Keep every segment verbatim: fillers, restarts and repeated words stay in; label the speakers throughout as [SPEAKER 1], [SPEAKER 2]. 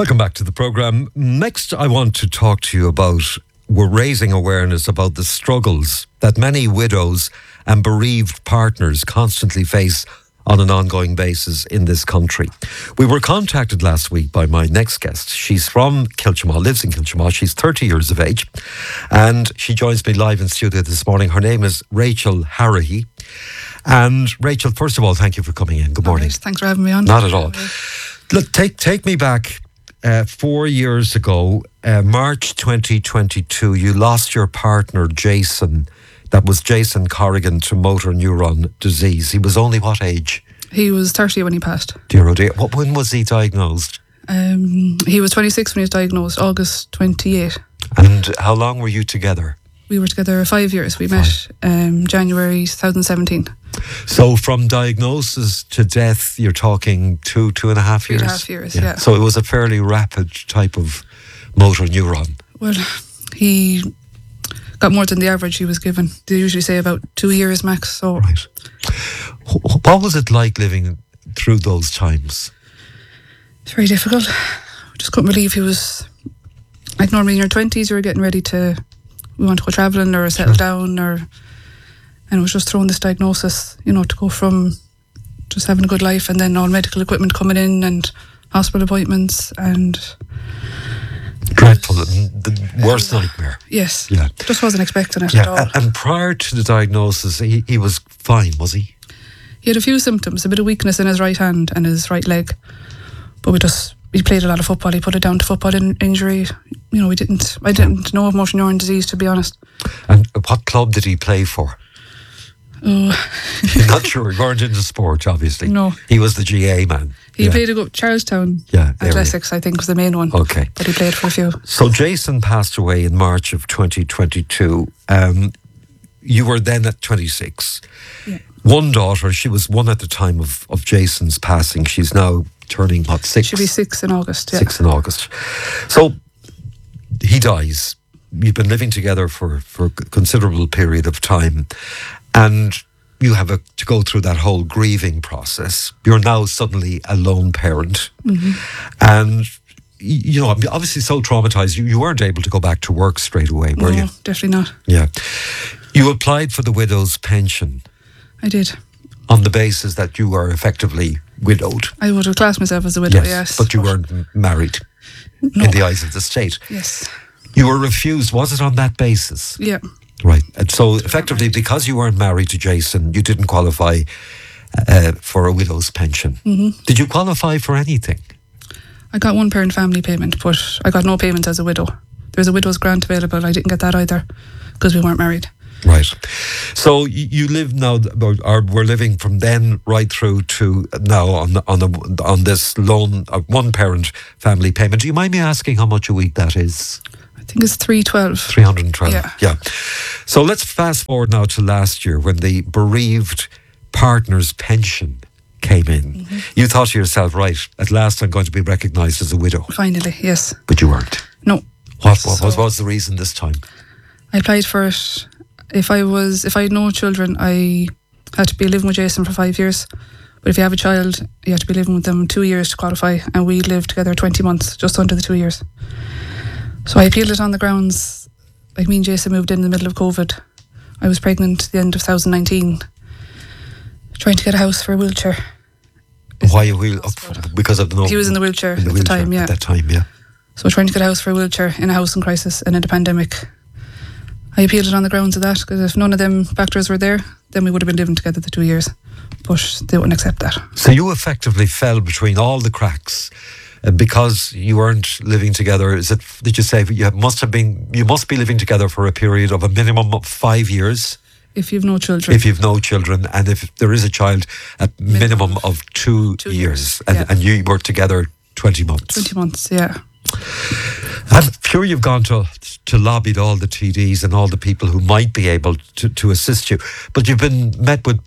[SPEAKER 1] Welcome back to the programme. Next, I want to talk to you about, we're raising awareness about the struggles that many widows and bereaved partners constantly face on an ongoing basis in this country. We were contacted last week by my next guest. She's from Kiltimagh, lives in Kiltimagh. She's thirty years of age, and she joins me live in studio this morning. Her name is Rachel Harrahy. And Rachel, first of all, thank you for coming in. Good morning.
[SPEAKER 2] Right, thanks for having me on.
[SPEAKER 1] Not at all. Look, take take me back uh, four years ago, uh, March twenty twenty-two. You lost your partner, Jason. That was Jason Corrigan, to motor neuron disease. He was only what age?
[SPEAKER 2] He was thirty when he passed.
[SPEAKER 1] Dear oh dear. What, when was he diagnosed?
[SPEAKER 2] Um, he was twenty-six when he was diagnosed, August twenty-eighth.
[SPEAKER 1] And how long were you together?
[SPEAKER 2] We were together five years. We met um, January twenty seventeen.
[SPEAKER 1] So from diagnosis to death, you're talking two, two and a half years?
[SPEAKER 2] Two and a half years, yeah. yeah.
[SPEAKER 1] So it was a fairly rapid type of motor neuron.
[SPEAKER 2] Well, he got more than the average he was given. They usually say about two years max. So.
[SPEAKER 1] Right. What was it like living through those times?
[SPEAKER 2] It's very difficult. I just couldn't believe he was, like, normally in your twenties you were getting ready to, we want to go travelling or settle sure. down, or, and it was just throwing this diagnosis, you know, to go from just having a good life and then all medical equipment coming in and hospital appointments and...
[SPEAKER 1] Dreadful, the worst nightmare.
[SPEAKER 2] Yes,
[SPEAKER 1] yeah.
[SPEAKER 2] Just wasn't expecting it
[SPEAKER 1] yeah.
[SPEAKER 2] at all.
[SPEAKER 1] And prior to the diagnosis, he, he was fine, was he?
[SPEAKER 2] He had a few symptoms, a bit of weakness in his right hand and his right leg. But we just, he played a lot of football. He put it down to football in, injury. You know, we didn't, I didn't know of motor neuron disease, to be honest.
[SPEAKER 1] And what club did he play for?
[SPEAKER 2] Oh.
[SPEAKER 1] You're not sure, you weren't into sport, obviously.
[SPEAKER 2] No.
[SPEAKER 1] He was the G A man.
[SPEAKER 2] He
[SPEAKER 1] yeah.
[SPEAKER 2] played a good Charlestown.
[SPEAKER 1] Yeah,
[SPEAKER 2] at Essex, I think, was the main one.
[SPEAKER 1] Okay.
[SPEAKER 2] But he played for a few.
[SPEAKER 1] So Jason passed away in March of twenty twenty-two. Um, you were then at twenty-six.
[SPEAKER 2] Yeah.
[SPEAKER 1] One daughter, she was one at the time of, of Jason's passing. She's now turning, what, six?
[SPEAKER 2] She'll be six in August, yeah.
[SPEAKER 1] Six in August. So he dies. You've been living together for, for a considerable period of time. And you have a, to go through that whole grieving process. You're now suddenly a lone parent.
[SPEAKER 2] Mm-hmm.
[SPEAKER 1] And, you know, obviously so traumatised, you, you weren't able to go back to work straight away, were
[SPEAKER 2] no,
[SPEAKER 1] you?
[SPEAKER 2] Definitely not.
[SPEAKER 1] Yeah. You applied for the widow's pension.
[SPEAKER 2] I did.
[SPEAKER 1] On the basis that you were effectively widowed.
[SPEAKER 2] I would have classed myself as a widow, yes.
[SPEAKER 1] yes but you weren't married
[SPEAKER 2] no.
[SPEAKER 1] in the eyes of the state.
[SPEAKER 2] Yes.
[SPEAKER 1] You were refused. Was it on that basis?
[SPEAKER 2] Yeah.
[SPEAKER 1] Right. And so effectively, because you weren't married to Jason, you didn't qualify uh, for a widow's pension.
[SPEAKER 2] Mm-hmm.
[SPEAKER 1] Did you qualify for anything?
[SPEAKER 2] I got one parent family payment, but I got no payment as a widow. There's a widow's grant available. I didn't get that either because we weren't married.
[SPEAKER 1] Right. So you, you live now, or we're living from then right through to now on on a, on this lone uh, one parent family payment. Do you mind me asking how much a week that is?
[SPEAKER 2] I think it's three twelve.
[SPEAKER 1] Three hundred and twelve.
[SPEAKER 2] Yeah.
[SPEAKER 1] Yeah. So let's fast forward now to last year when the bereaved partner's pension came in. Mm-hmm. You thought to yourself, right, at last I'm going to be recognised as a widow.
[SPEAKER 2] Finally, yes.
[SPEAKER 1] But you weren't.
[SPEAKER 2] No.
[SPEAKER 1] What, what so, was, what was the reason this time?
[SPEAKER 2] I applied for it. If I was, if I had no children, I had to be living with Jason for five years. But if you have a child, you have to be living with them two years to qualify. And we lived together twenty months, just under the two years. So I appealed it on the grounds, like me and Jason moved in the middle of COVID. I was pregnant at the end of twenty nineteen, trying to get a house for a wheelchair.
[SPEAKER 1] Why a wheel? Because of the no,
[SPEAKER 2] he was in the wheelchair
[SPEAKER 1] in the
[SPEAKER 2] at
[SPEAKER 1] wheelchair
[SPEAKER 2] the time, yeah.
[SPEAKER 1] At that time, yeah.
[SPEAKER 2] So trying to get a house for a wheelchair in a house in crisis and in a pandemic. I appealed it on the grounds of that, because if none of them factors were there, then we would have been living together the two years. But they wouldn't accept that.
[SPEAKER 1] So you effectively fell between all the cracks uh, because you weren't living together. Is it? Did you say you must have been? You must be living together for a period of a minimum of five years.
[SPEAKER 2] If you've no children.
[SPEAKER 1] If you've no children, and if there is a child, a minimum, minimum of two,
[SPEAKER 2] two
[SPEAKER 1] years,
[SPEAKER 2] years.
[SPEAKER 1] And,
[SPEAKER 2] Yeah.
[SPEAKER 1] and you were together twenty months.
[SPEAKER 2] Twenty months, yeah.
[SPEAKER 1] I'm sure you've gone to to lobbied all the T Ds and all the people who might be able to, to assist you, but you've been met with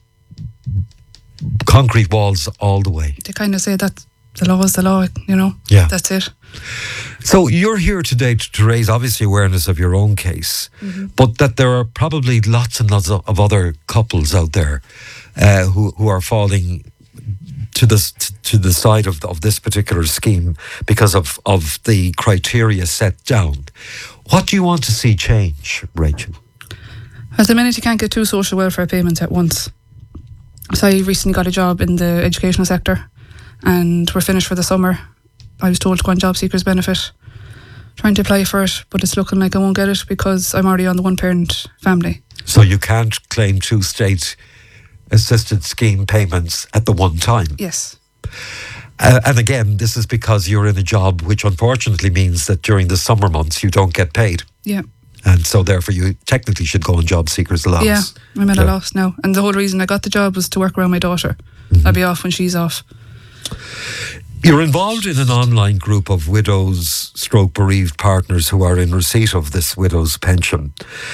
[SPEAKER 1] concrete walls all the way.
[SPEAKER 2] They kind of say that the law is the law, you know.
[SPEAKER 1] Yeah.
[SPEAKER 2] That's it.
[SPEAKER 1] So you're here today to, to raise obviously awareness of your own case, mm-hmm. but that there are probably lots and lots of, of other couples out there uh, who, who are falling to this to the side of of this particular scheme because of of the criteria set down. What do you want to see change, Rachel?
[SPEAKER 2] At the minute, you can't get two social welfare payments at once. So I recently got a job in the educational sector, and we're finished for the summer. I was told to go on job seekers benefit, trying to apply for it, but it's looking like I won't get it because I'm already on the one parent family.
[SPEAKER 1] So you can't claim two state assisted scheme payments at the one time?
[SPEAKER 2] Yes.
[SPEAKER 1] Uh, and again, this is because you're in a job which unfortunately means that during the summer months you don't get paid.
[SPEAKER 2] Yeah.
[SPEAKER 1] And so therefore you technically should go on job seekers allowance.
[SPEAKER 2] Yeah, I'm at
[SPEAKER 1] yeah.
[SPEAKER 2] a loss now. And the whole reason I got the job was to work around my daughter. Mm-hmm. I'll be off when she's off.
[SPEAKER 1] You're involved in an online group of widows stroke bereaved partners who are in receipt of this widow's pension.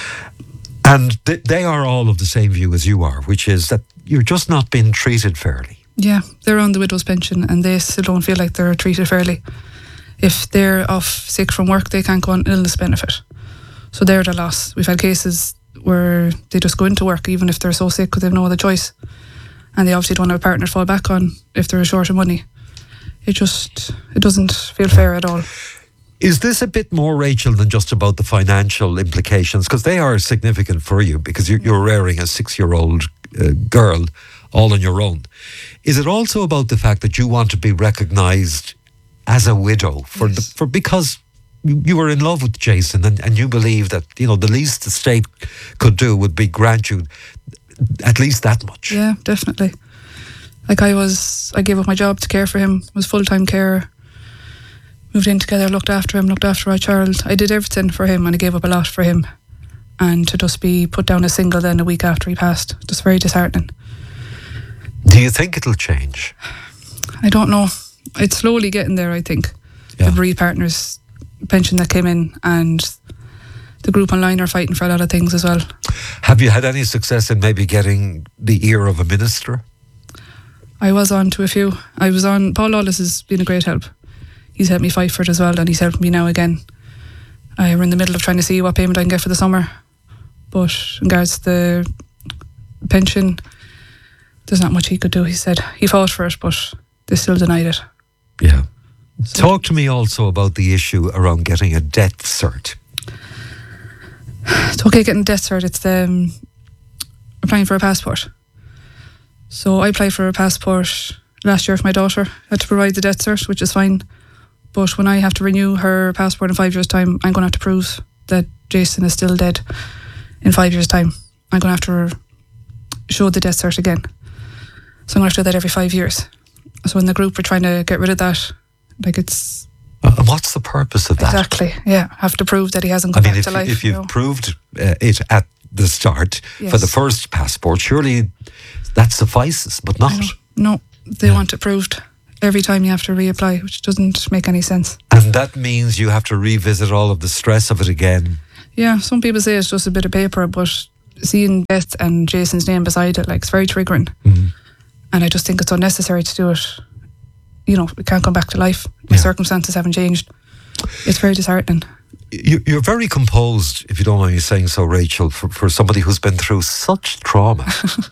[SPEAKER 1] And th- they are all of the same view as you are, which is that you're just not being treated fairly.
[SPEAKER 2] Yeah, they're on the widow's pension and they still don't feel like they're treated fairly. If they're off sick from work, they can't go on illness benefit. So they're the loss. We've had cases where they just go into work even if they're so sick because they have no other choice. And they obviously don't have a partner to fall back on if they're short of money. It just, it doesn't feel fair at all.
[SPEAKER 1] Is this a bit more, Rachel, than just about the financial implications? Because they are significant for you because you're, you're rearing a six-year-old uh, girl all on your own. Is it also about the fact that you want to be recognised as a widow for
[SPEAKER 2] Yes.
[SPEAKER 1] the, for because you, you were in love with Jason and, and you believe that, you know, the least the state could do would be grant you at least that much?
[SPEAKER 2] Yeah, definitely. Like I was, I gave up my job to care for him, was full-time carer. Moved in together, looked after him, looked after our child. I did everything for him and I gave up a lot for him. And to just be put down as single then a week after he passed, just very disheartening.
[SPEAKER 1] Do you think it'll change?
[SPEAKER 2] I don't know. It's slowly getting there, I think.
[SPEAKER 1] Yeah.
[SPEAKER 2] The bereaved partners pension that came in and the group online are fighting for a lot of things as well.
[SPEAKER 1] Have you had any success in maybe getting the ear of a minister?
[SPEAKER 2] I was on to a few. I was on, Paul Lawless has been a great help. He's helped me fight for it as well and he's helping me now again. I'm in the middle of trying to see what payment I can get for the summer. But in regards to the pension, there's not much he could do, he said. He fought for it, but they still denied it.
[SPEAKER 1] Yeah. So. Talk to me also about the issue around getting a death cert.
[SPEAKER 2] It's okay getting a death cert, it's um, applying for a passport. So I applied for a passport last year for my daughter. I had to provide the death cert, which is fine. But when I have to renew her passport in five years' time, I'm going to have to prove that Jason is still dead in five years' time. I'm going to have to show the death cert again. So I'm going to have to do that every five years. So in the group, we're trying to get rid of that. Like it's...
[SPEAKER 1] Uh, and what's the purpose of that?
[SPEAKER 2] Exactly, yeah. Have to prove that he hasn't
[SPEAKER 1] I
[SPEAKER 2] come
[SPEAKER 1] mean,
[SPEAKER 2] back
[SPEAKER 1] if,
[SPEAKER 2] to life.
[SPEAKER 1] if
[SPEAKER 2] you
[SPEAKER 1] you've
[SPEAKER 2] know.
[SPEAKER 1] proved uh, it at the start
[SPEAKER 2] Yes.
[SPEAKER 1] for the first passport, surely that suffices, but not.
[SPEAKER 2] No, they
[SPEAKER 1] Yeah.
[SPEAKER 2] want it proved every time you have to reapply, which doesn't make any sense.
[SPEAKER 1] And that means you have to revisit all of the stress of it again.
[SPEAKER 2] Yeah, some people say it's just a bit of paper, but seeing Beth and Jason's name beside it, like, it's very triggering.
[SPEAKER 1] Mm-hmm.
[SPEAKER 2] And I just think it's unnecessary to do it. You know, it can't come back to life. My
[SPEAKER 1] Yeah.
[SPEAKER 2] circumstances haven't changed. It's very disheartening.
[SPEAKER 1] You, you're very composed, if you don't mind me saying so, Rachel, for, for somebody who's been through such trauma.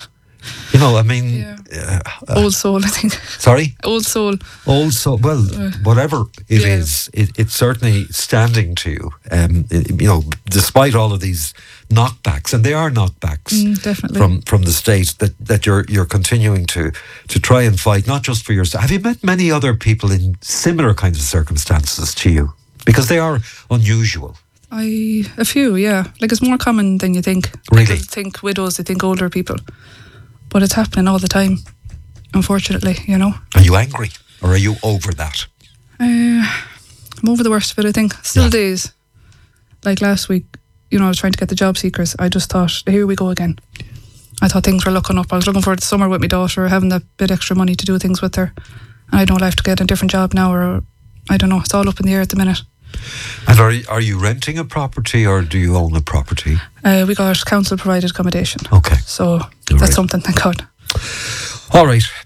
[SPEAKER 1] You know, I mean...
[SPEAKER 2] Yeah.
[SPEAKER 1] Uh, uh,
[SPEAKER 2] Old soul, I think.
[SPEAKER 1] sorry?
[SPEAKER 2] Old soul.
[SPEAKER 1] Also, well, whatever it
[SPEAKER 2] yeah.
[SPEAKER 1] is, it, it's certainly standing to you. Um, it- you know, despite all of these knockbacks, and they are knockbacks
[SPEAKER 2] Mm, definitely.
[SPEAKER 1] from from the state that, that you're you're continuing to to try and fight, not just for yourself. Have you met many other people in similar kinds of circumstances to you? Because they are unusual.
[SPEAKER 2] I a few, yeah. Like, it's more common than you think.
[SPEAKER 1] Really?
[SPEAKER 2] People think widows, they think older people. But it's happening all the time, unfortunately, you know.
[SPEAKER 1] Are you angry, or are you over that?
[SPEAKER 2] Uh, I'm over the worst of it, I think. Still
[SPEAKER 1] Yeah.
[SPEAKER 2] days. Like last week, you know, I was trying to get the job seekers. I just thought, here we go again. I thought things were looking up. I was looking forward to summer with my daughter, having that bit extra money to do things with her. And I don't have to get a different job now, or I don't know. It's all up in the air at the minute.
[SPEAKER 1] And are, are you renting a property, or do you own a property?
[SPEAKER 2] Uh, we got council provided accommodation.
[SPEAKER 1] Okay.
[SPEAKER 2] So
[SPEAKER 1] All
[SPEAKER 2] that's
[SPEAKER 1] right.
[SPEAKER 2] something, thank God.
[SPEAKER 1] All right.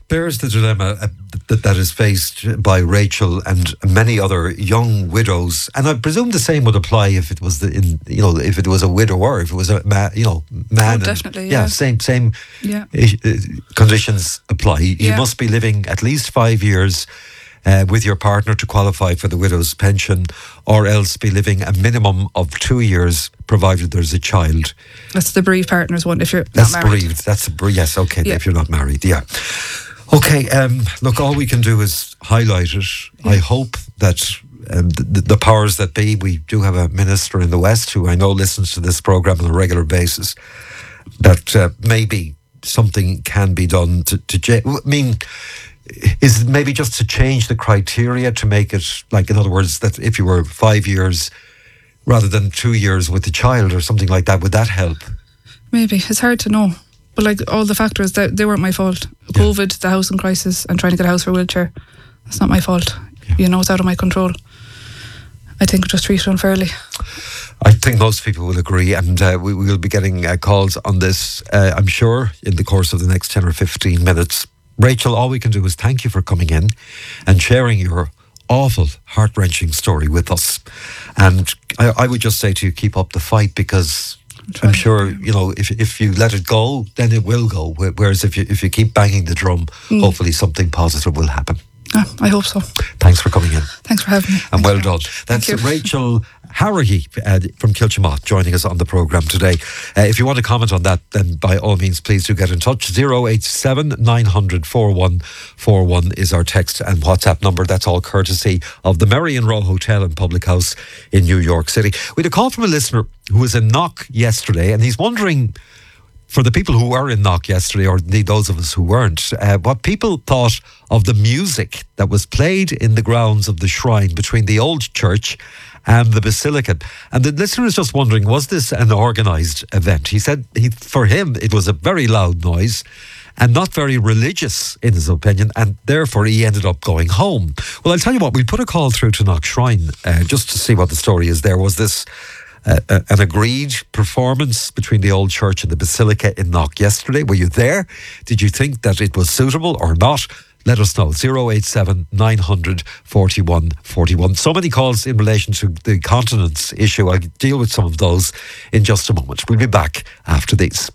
[SPEAKER 1] bears the dilemma uh, that, that is faced by Rachel and many other young widows, and I presume the same would apply if it was the in you know if it was a widower, if it was a ma- you know man.
[SPEAKER 2] Oh, definitely,
[SPEAKER 1] and,
[SPEAKER 2] yeah.
[SPEAKER 1] yeah, same same
[SPEAKER 2] Yeah.
[SPEAKER 1] uh, conditions apply. You
[SPEAKER 2] Yeah.
[SPEAKER 1] must be living at least five years. Uh, with your partner to qualify for the widow's pension, or else be living a minimum of two years, provided there's a child.
[SPEAKER 2] That's the bereaved partners one. If you're
[SPEAKER 1] That's
[SPEAKER 2] not married.
[SPEAKER 1] bereaved. That's a bere- yes. Okay,
[SPEAKER 2] Yeah.
[SPEAKER 1] if you're not married, yeah. Okay. Um, look, all we can do is highlight it. I hope that um, the, the powers that be. We do have a minister in the West who I know listens to this program on a regular basis. That uh, maybe something can be done to. to j- I mean. Is it maybe just to change the criteria to make it, like, in other words, that if you were five years rather than two years with the child or something like that, would that help?
[SPEAKER 2] Maybe. It's hard to know. But like all the factors, that they weren't my fault. COVID, the housing crisis, and trying to get a house for a wheelchair. That's not my fault.
[SPEAKER 1] Yeah.
[SPEAKER 2] You know, it's out of my control. I think we just treat it unfairly.
[SPEAKER 1] I think most people will agree, and uh, we will be getting uh, calls on this, uh, I'm sure, in the course of the next ten or fifteen minutes. Rachel, all we can do is thank you for coming in and sharing your awful, heart-wrenching story with us. And I, I would just say to you, keep up the fight, because I'm sure, you know, if if you let it go, then it will go. Whereas if you if you keep banging the drum, mm. hopefully something positive will happen.
[SPEAKER 2] Yeah, I hope so.
[SPEAKER 1] Thanks for coming in.
[SPEAKER 2] Thanks for having me.
[SPEAKER 1] And
[SPEAKER 2] Thank
[SPEAKER 1] well
[SPEAKER 2] you.
[SPEAKER 1] done. That's
[SPEAKER 2] Thank you.
[SPEAKER 1] Rachel Harragy uh, from Kilchimott joining us on the programme today. Uh, if you want to comment on that, then by all means, please do get in touch. zero eight seven nine hundred forty-one forty-one is our text and WhatsApp number. That's all courtesy of the Merrion Row Hotel and Public House in New York City. We had a call from a listener who was in Knock yesterday, and he's wondering, for the people who were in Knock yesterday, or indeed those of us who weren't, uh, what people thought of the music that was played in the grounds of the shrine between the old church and the Basilica. And the listener is just wondering, was this an organised event? He said he, for him it was a very loud noise and not very religious in his opinion, and therefore he ended up going home. Well, I'll tell you what, we put a call through to Knock Shrine uh, just to see what the story is there. Was this Uh, uh, an agreed performance between the old church and the Basilica in Knock yesterday? Were you there? Did you think that it was suitable or not? Let us know. zero eight seven nine hundred forty-one forty-one. So many calls in relation to the continence issue. I'll deal with some of those in just a moment. We'll be back after these.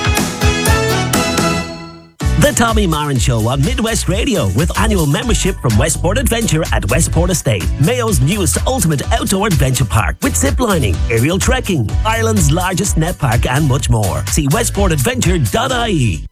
[SPEAKER 3] The Tommy Marin Show on Midwest Radio, with annual membership from Westport Adventure at Westport Estate, Mayo's newest ultimate outdoor adventure park, with ziplining, aerial trekking, Ireland's largest net park, and much more. See westport adventure dot I E.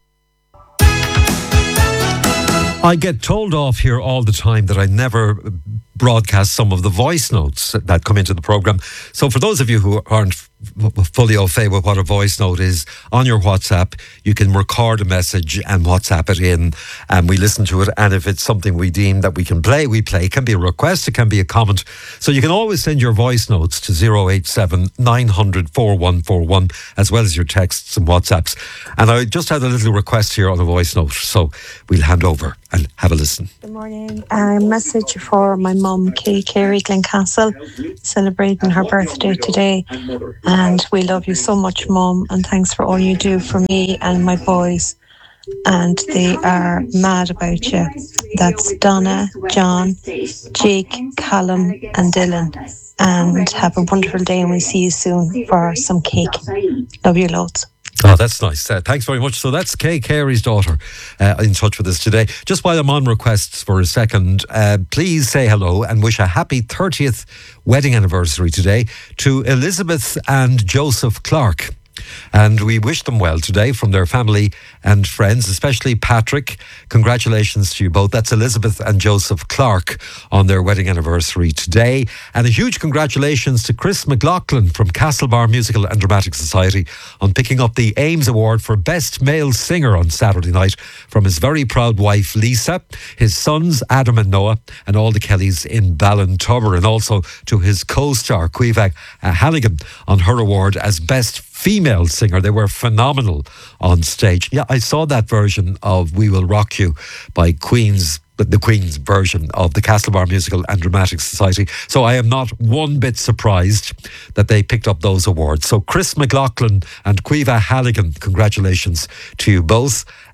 [SPEAKER 1] I get told off here all the time that I never broadcast some of the voice notes that come into the programme. So for those of you who aren't fully au fait with what a voice note is, on your WhatsApp you can record a message and WhatsApp it in, and we listen to it, and if it's something we deem that we can play, we play. It can be a request, it can be a comment, so you can always send your voice notes to zero eight seven nine hundred forty-one forty-one, as well as your texts and WhatsApps. And I just had a little request here on a voice note, so we'll hand over and have a listen.
[SPEAKER 4] Good morning. A message for my mum, Kay Carey Glencastle, celebrating her birthday today. And we love you so much, Mum, and thanks for all you do for me and my boys. And they are mad about you. That's Donna, John, Jake, Callum and Dylan. And have a wonderful day, and we'll see you soon for some cake. Love you loads.
[SPEAKER 1] Oh, that's nice. Uh, thanks very much. So that's Kay Carey's daughter uh, in touch with us today. Just while I'm on requests for a second, uh, please say hello and wish a happy thirtieth wedding anniversary today to Elizabeth and Joseph Clark. And we wish them well today from their family and friends, especially Patrick. Congratulations to you both. That's Elizabeth and Joseph Clark on their wedding anniversary today. And a huge congratulations to Chris McLaughlin from Castlebar Musical and Dramatic Society on picking up the Ames Award for Best Male Singer on Saturday night from his very proud wife Lisa, his sons Adam and Noah, and all the Kellys in Ballintubber, and also to his co-star Caoimhe uh, Hannigan on her award as Best Female Singer. They were phenomenal on stage. Yeah, I saw that version of We Will Rock You by Queen's, the Queen's version of the Castlebar Musical and Dramatic Society. So I am not one bit surprised that they picked up those awards. So Chris McLaughlin and Caoimhe Hannigan, congratulations to you both.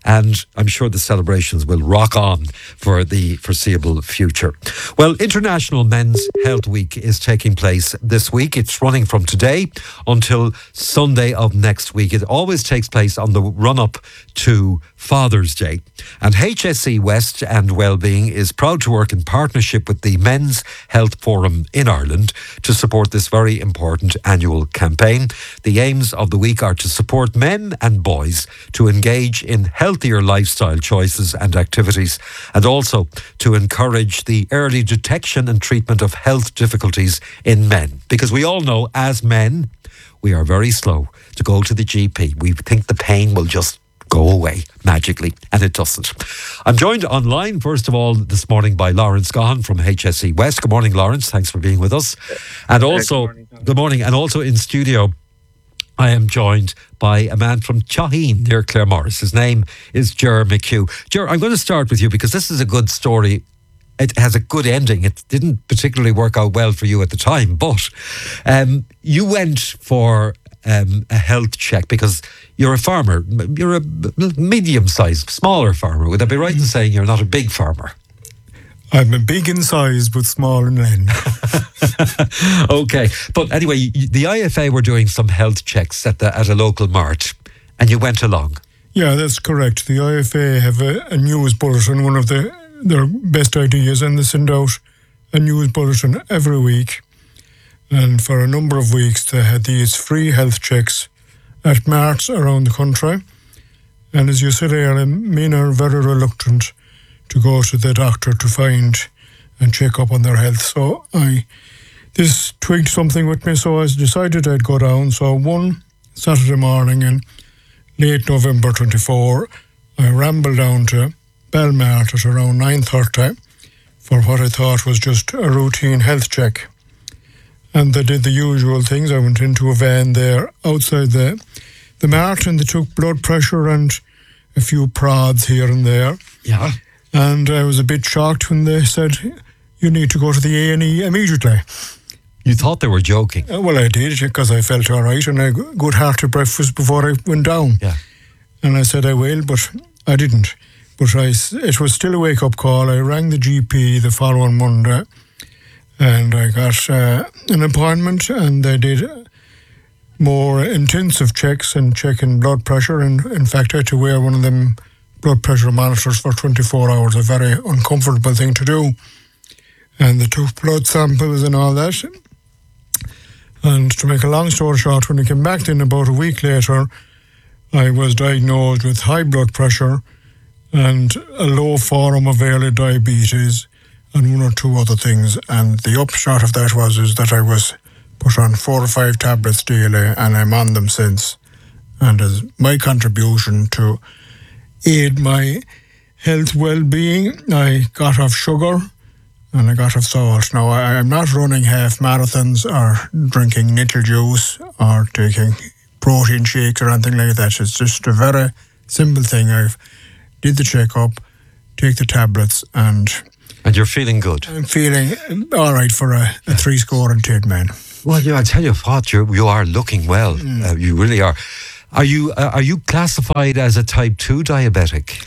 [SPEAKER 1] and I'm sure the celebrations will rock on for the foreseeable future. Well, International Men's Health Week is taking place this week. It's running from today until Sunday of next week. It always takes place on the run-up to Father's Day. And H S E West and Wellbeing is proud to work in partnership with the Men's Health Forum in Ireland to support this very important annual campaign. The aims of the week are to support men and boys to engage in healthier lifestyle choices and activities, and also to encourage the early detection and treatment of health difficulties in men. Because we all know, as men, we are very slow to go to the G P. We think the pain will just go away magically, and it doesn't. I'm joined online, first of all, this morning by Lawrence Gahan from H S E West. Good morning, Lawrence. Thanks for being with us. And also, good morning, good morning. And also in studio, I am joined by a man from Chaheen near Claremorris. His name is Ger McHugh. Ger, I'm going to start with you because this is a good story. It has a good ending. It didn't particularly work out well for you at the time, but um, you went for um, a health check because you're a farmer. You're a medium-sized, smaller farmer. Would I be right in saying you're not a big farmer?
[SPEAKER 5] I'm a big in size, but small in length.
[SPEAKER 1] Okay. But anyway, the I F A were doing some health checks at the at a local mart, and you went along.
[SPEAKER 5] Yeah, that's correct. The I F A have a, a news bulletin, one of the their best ideas, and they send out a news bulletin every week. And for a number of weeks, they had these free health checks at marts around the country. And as you said earlier, men are very reluctant to go to the doctor to find and check up on their health. So I, this twigged something with me, so I decided I'd go down. So one Saturday morning in late November twenty-four, I rambled down to Belmart at around nine thirty for what I thought was just a routine health check. And they did the usual things. I went into a van there outside the, the mart, and they took blood pressure and a few prods here and there.
[SPEAKER 1] Yeah.
[SPEAKER 5] And I was a bit shocked when they said, you need to go to the A and E immediately.
[SPEAKER 1] You thought they were joking.
[SPEAKER 5] Uh, well, I did, because I felt all right, and I got a good hearty breakfast before I went down.
[SPEAKER 1] Yeah.
[SPEAKER 5] And I said I will, but I didn't. But I, it was still a wake-up call. I rang the G P the following Monday, and I got uh, an appointment, and they did more intensive checks and checking blood pressure. And in fact, I had to wear one of them blood pressure monitors for twenty-four hours, a very uncomfortable thing to do. And they took blood samples and all that. And to make a long story short, when I came back then about a week later, I was diagnosed with high blood pressure and a low form of early diabetes and one or two other things. And the upshot of that was is that I was put on four or five tablets daily, and I'm on them since. And as my contribution to aid my health well-being, I got off sugar and I got off salt. Now, I, I'm not running half marathons or drinking nittle juice or taking protein shakes or anything like that. It's just a very simple thing. I've did the checkup, take the tablets, and
[SPEAKER 1] And you're feeling good.
[SPEAKER 5] I'm feeling all right for a, a three score and ten man.
[SPEAKER 1] Well, yeah, I tell you what, you you are looking well.
[SPEAKER 5] Mm.
[SPEAKER 1] Uh, you really are. Are you uh, are you classified as a type two diabetic?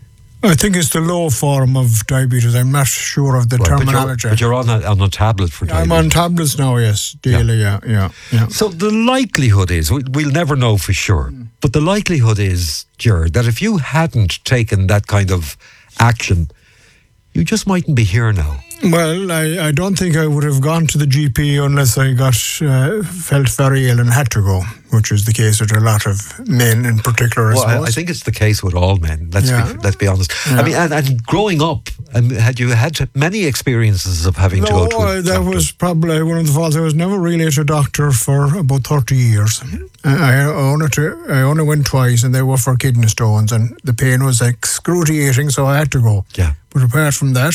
[SPEAKER 5] I think it's the low form of diabetes. I'm not sure of the
[SPEAKER 1] Right,
[SPEAKER 5] terminology.
[SPEAKER 1] But you're, but you're on, a, on a tablet for diabetes.
[SPEAKER 5] I'm on tablets now, yes, daily, yeah, yeah, yeah. yeah.
[SPEAKER 1] So the likelihood is, we, we'll never know for sure, mm. but the likelihood is, Ger, that if you hadn't taken that kind of action, you just mightn't be here now.
[SPEAKER 5] Well, I, I don't think I would have gone to the G P unless I got uh, felt very ill and had to go, which is the case with a lot of men in particular.
[SPEAKER 1] Well,
[SPEAKER 5] I,
[SPEAKER 1] I, I think it's the case with all men. Let's
[SPEAKER 5] yeah.
[SPEAKER 1] be, let's be honest.
[SPEAKER 5] Yeah.
[SPEAKER 1] I mean, and, and growing up, um, had you had many experiences of having
[SPEAKER 5] no,
[SPEAKER 1] to go to a
[SPEAKER 5] uh, that
[SPEAKER 1] doctor?
[SPEAKER 5] was probably one of the faults. I was never really at a doctor for about thirty years. I, I only to, I only went twice, and they were for kidney stones, and the pain was excruciating, so I had to go.
[SPEAKER 1] Yeah.
[SPEAKER 5] But apart from that,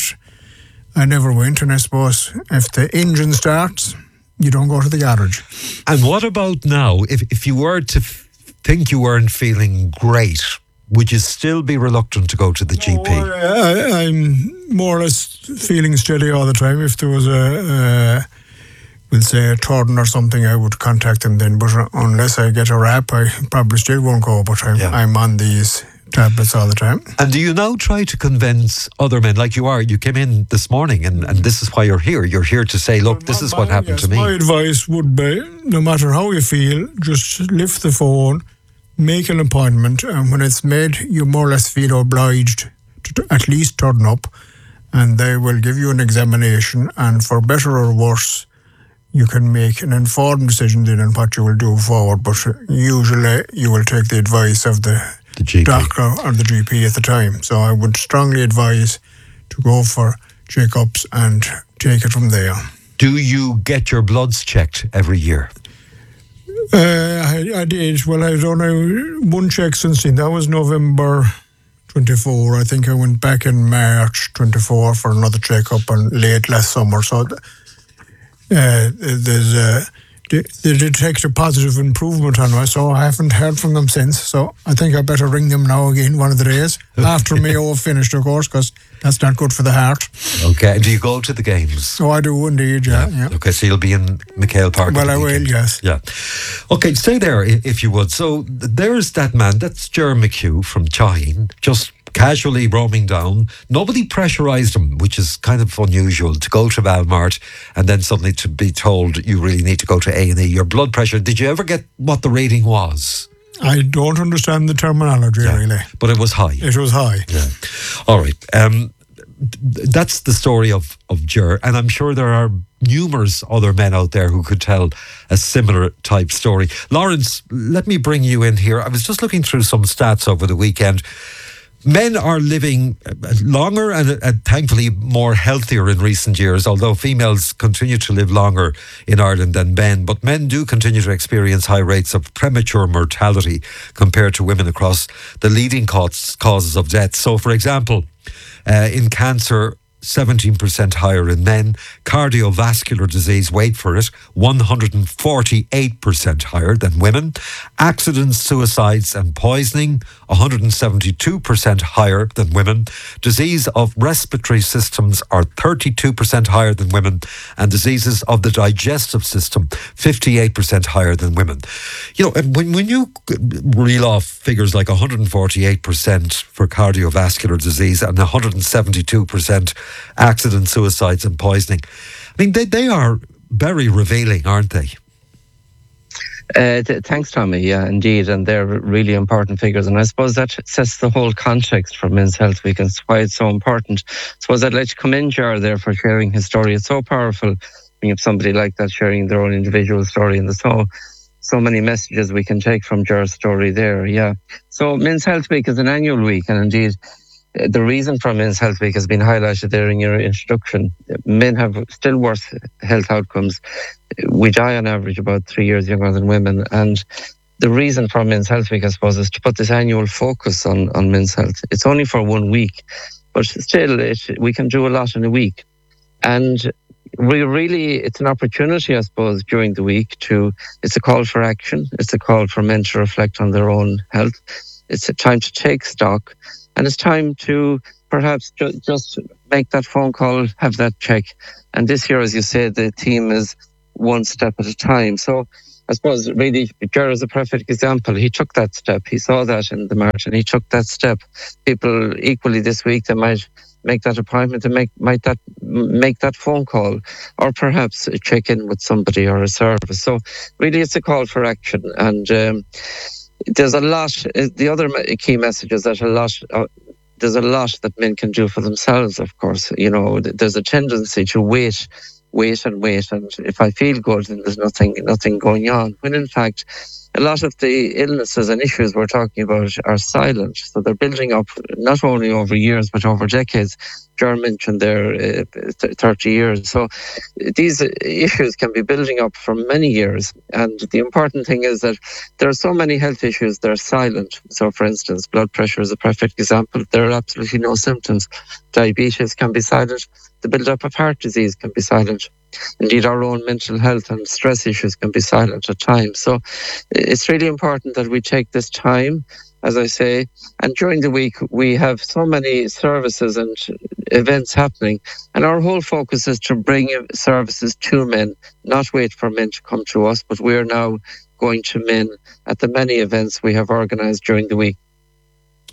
[SPEAKER 5] I never went, and I suppose if the engine starts, you don't go to the garage.
[SPEAKER 1] And what about now? If if you were to f- think you weren't feeling great, would you still be reluctant to go to the G P?
[SPEAKER 5] No, I, I'm more or less feeling steady all the time. If there was a, uh, we'll say a turn or something, I would contact them then. But unless I get a rap, I probably still won't go. But I'm,
[SPEAKER 1] Yeah.
[SPEAKER 5] I'm on these tablets all the time.
[SPEAKER 1] And do you now try to convince other men, like you are, you came in this morning and, and this is why you're here. You're here to say, look, this is what happened
[SPEAKER 5] yes,
[SPEAKER 1] to me.
[SPEAKER 5] My advice would be, no matter how you feel, just lift the phone, make an appointment, and when it's made, you more or less feel obliged to, to at least turn up, and they will give you an examination, and for better or worse, you can make an informed decision then on what you will do forward, but usually you will take the advice of the,
[SPEAKER 1] the G P.
[SPEAKER 5] doctor or the G P at the time. So I would strongly advise to go for checkups and take it from there.
[SPEAKER 1] Do you get your bloods checked every year?
[SPEAKER 5] Uh, I, I did. Well, I've done a, one check since then. That was November twenty-four. I think I went back in March twenty-four for another checkup and late last summer. So uh, there's uh, they, they detect a positive improvement on me, so I haven't heard from them since. So I think I better ring them now again one of the days after Mayo have finished, of course, because that's not good for the heart.
[SPEAKER 1] Okay. Do you go to the games?
[SPEAKER 5] Oh, I do indeed, yeah. yeah.
[SPEAKER 1] Okay, so you'll be in McHale Park.
[SPEAKER 5] Well, I will, yes.
[SPEAKER 1] Yeah. Okay, stay there if you would. So there's that man, that's Ger McHugh from Chine, just casually roaming down. Nobody pressurised him, which is kind of unusual, to go to Valmart and then suddenly to be told you really need to go to A and E. Your blood pressure, did you ever get what the reading was?
[SPEAKER 5] I don't understand the terminology,
[SPEAKER 1] yeah,
[SPEAKER 5] really.
[SPEAKER 1] But it was high.
[SPEAKER 5] It was high.
[SPEAKER 1] Yeah. All right. Um, th- that's the story of, of Ger, and I'm sure there are numerous other men out there who could tell a similar type story. Lawrence, let me bring you in here. I was just looking through some stats over the weekend. Men are living longer and uh, thankfully more healthier in recent years, although females continue to live longer in Ireland than men. But men do continue to experience high rates of premature mortality compared to women across the leading cause, causes of death. So, for example, uh, in cancer, seventeen percent higher in men. Cardiovascular disease, wait for it, one hundred forty-eight percent higher than women. Accidents, suicides and poisoning, one hundred seventy-two percent higher than women. Disease of respiratory systems are thirty-two percent higher than women. And diseases of the digestive system, fifty-eight percent higher than women. You know, when, when you reel off figures like one hundred forty-eight percent for cardiovascular disease and one hundred seventy-two percent accidents, suicides and poisoning, I mean, they, they are very revealing, aren't they?
[SPEAKER 6] Uh, th- thanks, Tommy. Yeah, indeed. And they're really important figures. And I suppose that sets the whole context for Men's Health Week and why it's so important. I suppose I'd like to commend Ger there for sharing his story. It's so powerful when you have somebody like that sharing their own individual story. And there's so, so many messages we can take from Ger's story there. Yeah. So Men's Health Week is an annual week. And indeed, the reason for Men's Health Week has been highlighted there in your introduction. Men have still worse health outcomes. We die on average about three years younger than women. And the reason for Men's Health Week, I suppose, is to put this annual focus on, on men's health. It's only for one week, but still it, we can do a lot in a week. And we really, it's an opportunity, I suppose, during the week to, it's a call for action. It's a call for men to reflect on their own health. It's a time to take stock. And it's time to perhaps ju- just make that phone call, have that check. And this year, as you said, the theme is one step at a time. So I suppose really Ger is a perfect example. He took that step. He saw that in the march and he took that step. People equally this week, they might make that appointment and make might that make that phone call or perhaps check in with somebody or a service. So really it's a call for action. And um, there's a lot, the other key message is that a lot, uh, there's a lot that men can do for themselves, of course. You know, there's a tendency to wait, wait and wait. And if I feel good, then there's nothing, nothing going on. When in fact, a lot of the illnesses and issues we're talking about are silent. So they're building up not only over years, but over decades. Ger mentioned there uh, thirty years. So these issues can be building up for many years. And the important thing is that there are so many health issues that are silent. So for instance, blood pressure is a perfect example. There are absolutely no symptoms. Diabetes can be silent. The build-up of heart disease can be silent. Indeed, our own mental health and stress issues can be silent at times. So it's really important that we take this time, as I say, and during the week we have so many services and events happening, and our whole focus is to bring services to men, not wait for men to come to us, but we're now going to men at the many events we have organised during the week.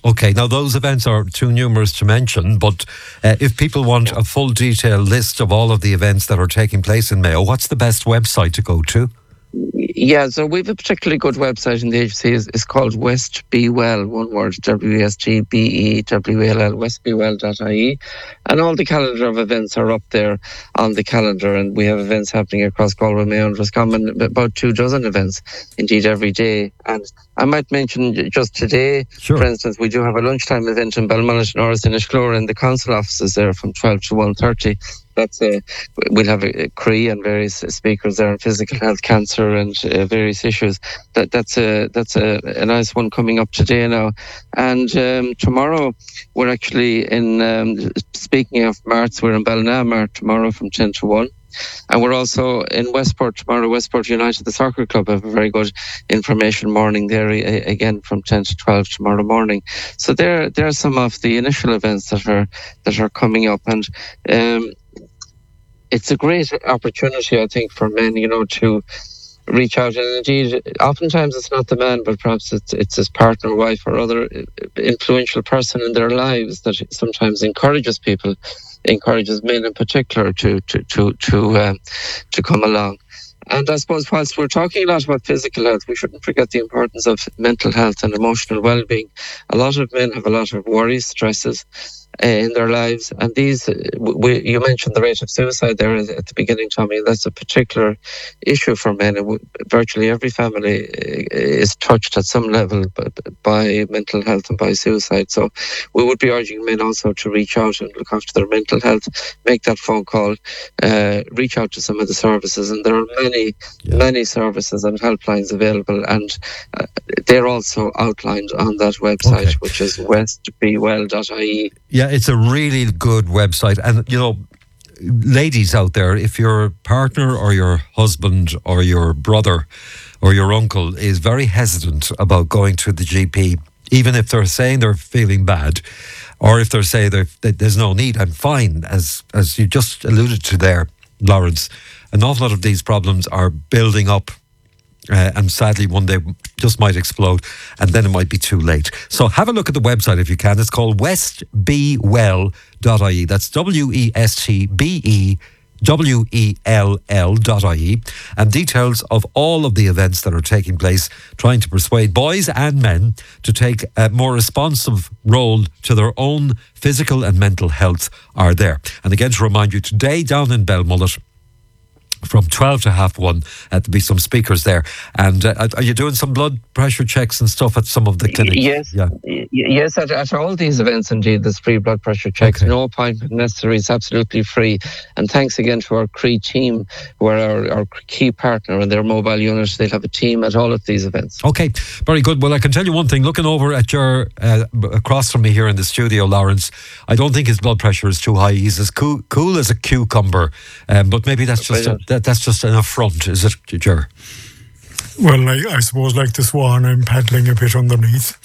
[SPEAKER 1] Okay, now those events are too numerous to mention, but uh, if people want a full detailed list of all of the events that are taking place in Mayo, what's the best website to go to?
[SPEAKER 6] Yeah, so we have a particularly good website in the agency. It's, it's called West Be Well, one word, W E S T B E W E L L, west be well dot I E. And all the calendar of events are up there on the calendar, and we have events happening across Galway, Mayo and Roscommon, about two dozen events, indeed, every day. And I might mention just today,
[SPEAKER 1] Sure.
[SPEAKER 6] for instance, we do have a lunchtime event in Belmullet and Oris in Ishclura in the council offices there from twelve to one thirty. That's a, we'll have a, a Cree and various speakers there on physical health, cancer, and uh, various issues. That that's a that's a, a nice one coming up today now. And um, tomorrow we're actually in. Um, speaking of Marts, we're in Ballinamart tomorrow from ten to one. And we're also in Westport tomorrow. Westport United, the soccer club, have a very good information morning there, again from ten to twelve tomorrow morning. So there, there are some of the initial events that are that are coming up, and um, it's a great opportunity, I think, for men, you know, to reach out. And indeed, oftentimes it's not the man, but perhaps it's it's his partner, wife, or other influential person in their lives that sometimes encourages people. encourages men in particular to to to to um, to come along. And I suppose whilst we're talking a lot about physical health, we shouldn't forget the importance of mental health and emotional well-being. A lot of men have a lot of worries, stresses uh, in their lives, and these, uh, we, you mentioned the rate of suicide there at the beginning, Tommy. That's a particular issue for men. And virtually every family is touched at some level by, by mental health and by suicide. So we would be urging men also to reach out and look after their mental health, make that phone call, uh, reach out to some of the services. And there are many, yeah. many services and helplines available, and uh, they're also outlined on that website, okay. which is west be well dot I E.
[SPEAKER 1] Yeah, it's a really good website. And, you know, ladies out there, if your partner or your husband or your brother or your uncle is very hesitant about going to the G P, even if they're saying they're feeling bad, or if they're saying that there's no need, I'm fine, as as you just alluded to there, Lawrence, an awful lot of these problems are building up. Uh, and sadly, one day just might explode, and then it might be too late. So have a look at the website if you can. It's called west be well dot I E. That's W E S T B E W E L L dot I E. And details of all of the events that are taking place, trying to persuade boys and men to take a more responsive role to their own physical and mental health are there. And again, to remind you, today down in Belmullet, from twelve to half one, uh, there'll be some speakers there. And uh, are you doing some blood pressure checks and stuff at some of the clinics?
[SPEAKER 6] Yes,
[SPEAKER 1] yeah.
[SPEAKER 6] yes. At, at all these events, indeed, there's free blood pressure checks. Okay. No appointment necessary. It's absolutely free. And thanks again to our Cree team, who are our, our key partner and their mobile unit. They'll have a team at all of these events.
[SPEAKER 1] Okay, very good. Well, I can tell you one thing. Looking over at your uh, across from me here in the studio, Lawrence, I don't think his blood pressure is too high. He's as cool, cool as a cucumber. Um, but maybe that's just a, that, that's just an affront, is it, Ger?
[SPEAKER 5] Well, like, I suppose like the swan, I'm paddling a bit underneath.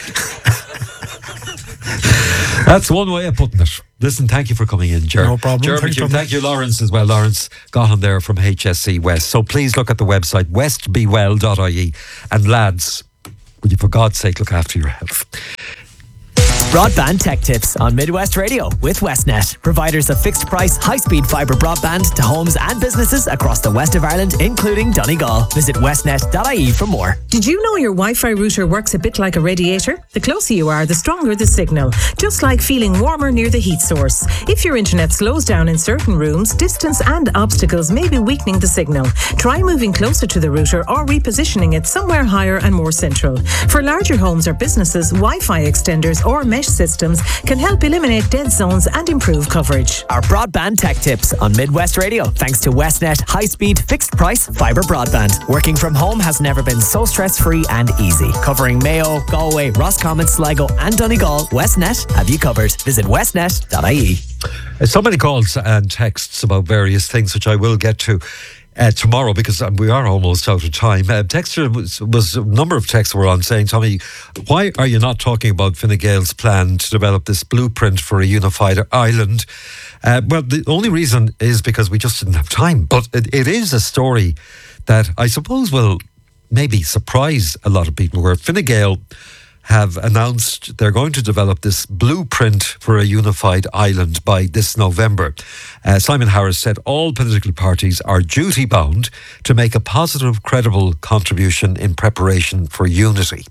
[SPEAKER 1] That's one way of putting it. Listen, thank you for coming in, Ger.
[SPEAKER 5] No problem.
[SPEAKER 1] Ger, thank, you. thank you, Lawrence, as well. Lawrence Gahan there from H S C West. So please look at the website, west be well dot I E. And lads, would you for God's sake look after your health?
[SPEAKER 7] Broadband Tech Tips on Midwest Radio with Westnet, providers of fixed price, high speed fibre broadband to homes and businesses across the west of Ireland, including Donegal. Visit westnet dot I E for more.
[SPEAKER 8] Did you know your Wi-Fi router works a bit like a radiator? The closer you are, the stronger the signal, just like feeling warmer near the heat source. If your internet slows down in certain rooms, distance and obstacles may be weakening the signal. Try moving closer to the router or repositioning it somewhere higher and more central. For larger homes or businesses, Wi-Fi extenders or mesh systems can help eliminate dead zones and improve coverage.
[SPEAKER 7] Our Broadband Tech Tips on Midwest Radio, thanks to Westnet high-speed, fixed-price fibre broadband. Working from home has never been so stress-free and easy. Covering Mayo, Galway, Roscommon, Sligo and Donegal, Westnet have you covered. Visit westnet dot I E.
[SPEAKER 1] So many calls and texts about various things, which I will get to Uh, tomorrow, because we are almost out of time. Uh, texter was, was a number of texts were on saying, Tommy, why are you not talking about Fine Gael's plan to develop this blueprint for a unified Ireland? Uh, well, the only reason is because we just didn't have time. But it, it is a story that I suppose will maybe surprise a lot of people, where Fine Gael have announced they're going to develop this blueprint for a unified Ireland by this November. Uh, Simon Harris said all political parties are duty-bound to make a positive, credible contribution in preparation for unity.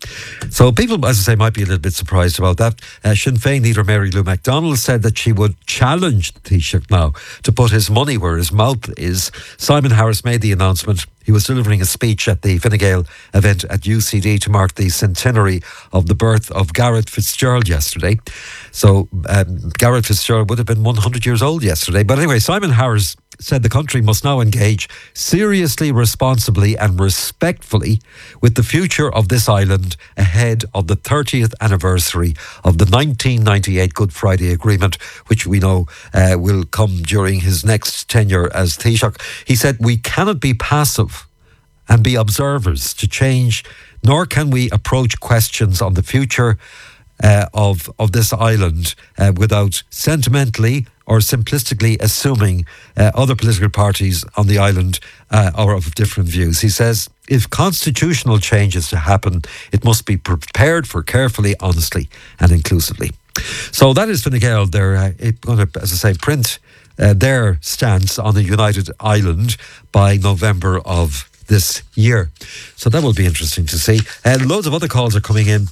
[SPEAKER 1] So people, as I say, might be a little bit surprised about that. Uh, Sinn Féin leader Mary Lou McDonald said that she would challenge Taoiseach now to put his money where his mouth is. Simon Harris made the announcement. He was delivering a speech at the Fine Gael event at U C D to mark the centenary of the birth of Garret FitzGerald yesterday. So um, Garret FitzGerald would have been one hundred years old yesterday. But anyway, Simon Harris said the country must now engage seriously, responsibly and respectfully with the future of this island ahead of the thirtieth anniversary of the nineteen ninety-eight Good Friday Agreement, which we know uh, will come during his next tenure as Taoiseach. He said, we cannot be passive and be observers to change, nor can we approach questions on the future uh, of, of this island uh, without sentimentally or simplistically assuming uh, other political parties on the island uh, are of different views. He says, if constitutional change is to happen, it must be prepared for carefully, honestly and inclusively. So that is Fine Gael. They're uh, going to, as I say, print uh, their stance on the United Ireland by November of this year. So that will be interesting to see. Uh, loads of other calls are coming in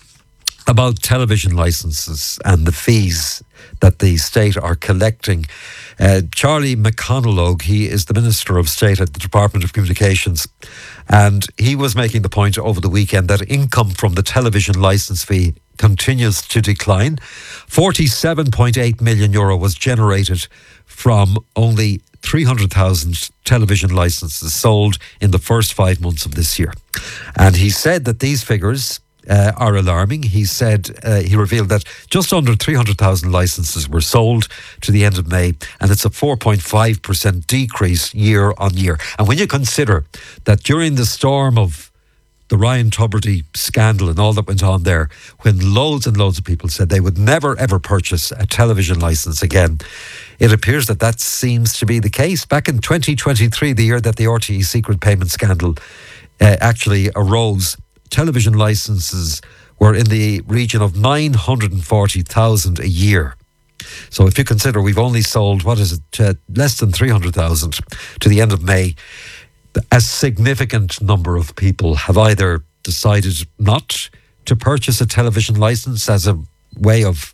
[SPEAKER 1] about television licences and the fees that the state are collecting. Uh, Charlie McConalogue, he is the Minister of State at the Department of Communications, and he was making the point over the weekend that income from the television licence fee continues to decline. forty-seven point eight million euro was generated from only three hundred thousand television licences sold in the first five months of this year. And he said that these figures Uh, are alarming. He said, uh, he revealed that just under three hundred thousand licences were sold to the end of May, and it's a four point five percent decrease year on year. And when you consider that during the storm of the Ryan Tubridy scandal and all that went on there, when loads and loads of people said they would never ever purchase a television licence again, it appears that that seems to be the case. Back in twenty twenty-three, the year that the R T E secret payment scandal uh, actually arose, television licences were in the region of nine hundred forty thousand a year. So if you consider we've only sold, what is it, uh, less than three hundred thousand to the end of May, a significant number of people have either decided not to purchase a television licence as a way of,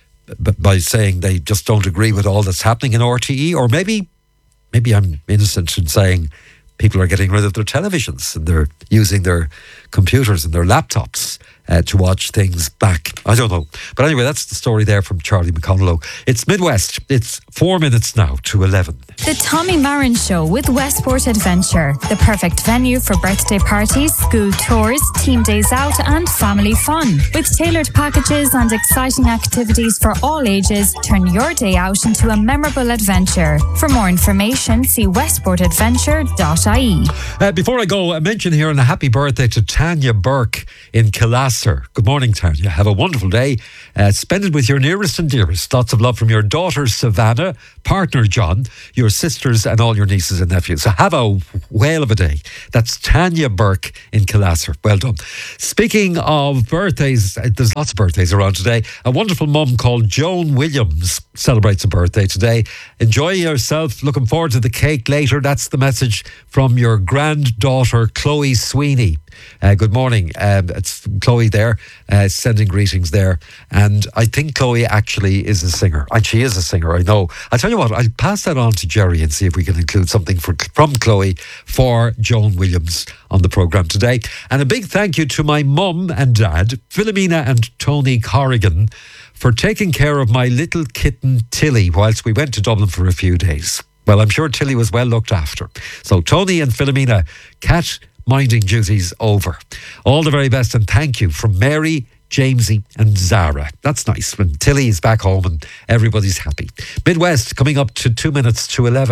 [SPEAKER 1] by saying they just don't agree with all that's happening in R T E, or maybe, maybe I'm innocent in saying people are getting rid of their televisions and they're using their computers and their laptops uh, to watch things back. I don't know. But anyway, that's the story there from Charlie McConalogue. It's Midwest. It's four minutes now to eleven.
[SPEAKER 9] The Tommy Marin Show with Westport Adventure. The perfect venue for birthday parties, school tours, team days out and family fun. With tailored packages and exciting activities for all ages, turn your day out into a memorable adventure. For more information, see westport adventure dot I E.
[SPEAKER 1] Uh, before I go, a mention here and a happy birthday to Tanya Burke in Killasser. Good morning, Tanya. Have a wonderful day. Uh, spend it with your nearest and dearest. Lots of love from your daughter, Savannah, partner, John, your sisters and all your nieces and nephews. So have a whale of a day. That's Tanya Burke in Killasser. Well done. Speaking of birthdays, there's lots of birthdays around today. A wonderful mum called Joan Williams celebrates a birthday today. Enjoy yourself. Looking forward to the cake later. That's the message from your granddaughter, Chloe Sweeney. Uh, good morning. Um, it's Chloe there, uh, sending greetings there. And I think Chloe actually is a singer. And she is a singer, I know. I'll tell you what, I'll pass that on to Jerry and see if we can include something for, from Chloe for Joan Williams on the programme today. And a big thank you to my mum and dad, Philomena and Tony Corrigan, for taking care of my little kitten Tilly whilst we went to Dublin for a few days. Well, I'm sure Tilly was well looked after. So Tony and Philomena, cat minding duties over. All the very best and thank you from Mary, Jamesy and Zara. That's nice when Tilly is back home and everybody's happy. Midwest coming up to two minutes to eleven.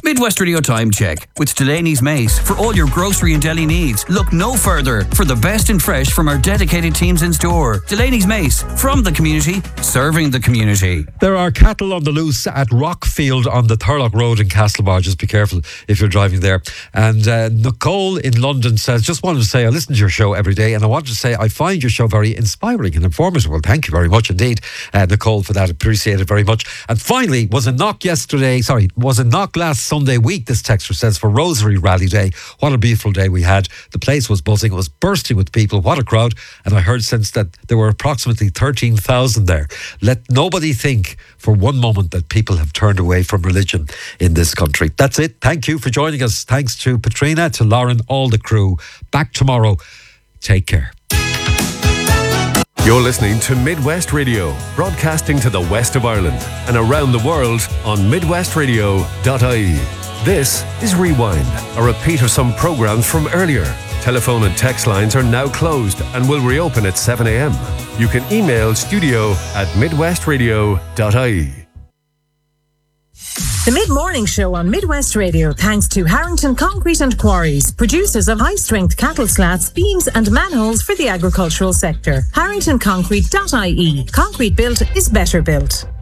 [SPEAKER 10] Midwest Radio Time Check with Delaney's Mace. For all your grocery and deli needs, look no further for the best in fresh from our dedicated teams in store. Delaney's Mace, from the community, serving the community.
[SPEAKER 1] There are cattle on the loose at Rockfield on the Thurlock Road in Castlebar. Just be careful if you're driving there. And uh, Nicole in London says, just wanted to say I listen to your show every day, and I wanted to say I find your show very inspiring and informative. Well, thank you very much indeed, uh, Nicole, for that. Appreciate it very much. And finally, was a knock yesterday, sorry, was a knock last Sunday week, this texter says, for Rosary Rally Day. What a beautiful day we had. The place was buzzing. It was bursting with people. What a crowd. And I heard since that there were approximately thirteen thousand there. Let nobody think for one moment that people have turned away from religion in this country. That's it. Thank you for joining us. Thanks to Katrina, to Lauren, all the crew. Back tomorrow. Take care.
[SPEAKER 11] You're listening to Midwest Radio, broadcasting to the west of Ireland and around the world on midwest radio dot I E. This is Rewind, a repeat of some programmes from earlier. Telephone and text lines are now closed and will reopen at seven a.m. You can email studio at midwest radio dot I E.
[SPEAKER 8] The Mid-Morning Show on Midwest Radio, thanks to Harrington Concrete and Quarries, producers of high-strength cattle slats, beams and manholes for the agricultural sector. harrington concrete dot I E. Concrete built is better built.